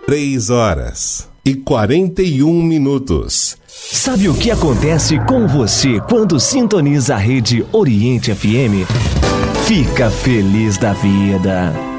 3h41. Sabe o que acontece com você quando sintoniza a rede Oriente FM? Fica feliz da vida.